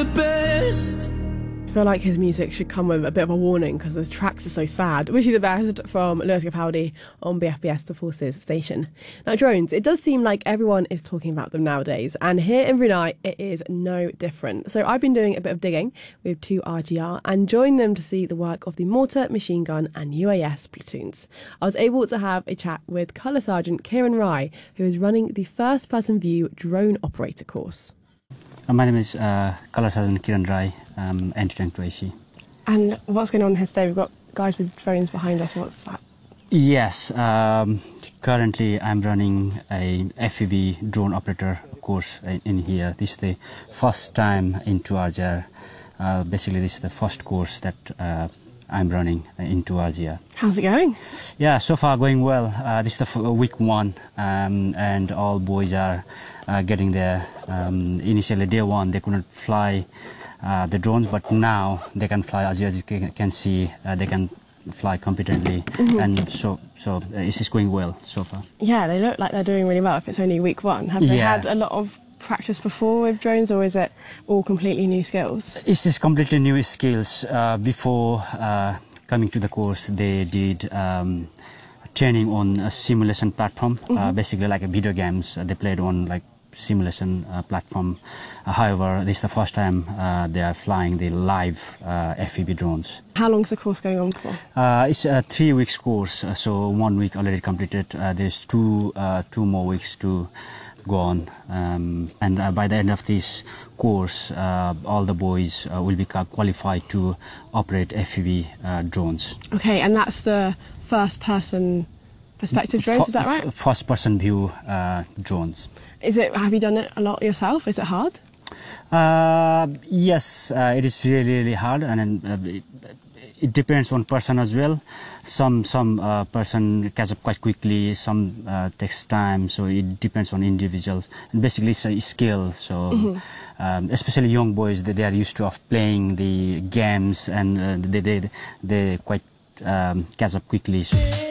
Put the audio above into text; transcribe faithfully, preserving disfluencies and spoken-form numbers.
the best. I feel like his music should come with a bit of a warning because the tracks are so sad. Wish you the best from Lewis Capaldi on B F B S The Forces station. Now, drones, it does seem like everyone is talking about them nowadays, and here in Brunei it is no different. So I've been doing a bit of digging with two R G R and joined them to see the work of the mortar, machine gun and U A S platoons. I was able to have a chat with Colour Sergeant Kieran Rai, who is running the first person view drone operator course. Uh, my name is uh, Colour Sergeant Kieran Rai, um, anti-tank to A C. And what's going on here today? We've got guys with drones behind us. What's that? Yes, um, currently I'm running a F P V drone operator course in, in here. This is the first time into R G R. Uh, basically, this is the first course that uh, I'm running into R G R. How's it going? Yeah, so far going well. Uh, this is the f week one, um, and all boys are uh, getting there. Um, initially, day one, they couldn't fly uh, the drones, but now they can fly. As you, as you can, can see, uh, they can fly competently, mm-hmm. and so so uh, it's just going well so far. Yeah, they look like they're doing really well. If it's only week one, have they yeah. had a lot of practice before with drones, or is it all completely new skills? It's just completely new skills. Uh, before uh, coming to the course, they did um, training on a simulation platform, mm-hmm. uh, basically like a video games. Uh, they played on like simulation uh, platform. Uh, however, this is the first time uh, they are flying the live uh, F P V drones. How long is the course going on for? Uh, it's a three weeks course, uh, so one week already completed. Uh, there's two uh, two more weeks to go on, um, and uh, by the end of this course, uh, all the boys uh, will be qualified to operate F P V uh, drones. Okay, and that's the first person perspective drones, F is that right? First person view uh, drones. Is it? Have you done it a lot yourself? Is it hard? Uh, yes, uh, it is really really hard, and uh, it, it depends on person as well. Some some uh, person catch up quite quickly. Some uh, takes time, so it depends on individuals. And basically, it's a skill. So, mm-hmm. um, especially young boys, they, they are used to of playing the games, and uh, they they they quite um, catch up quickly. So.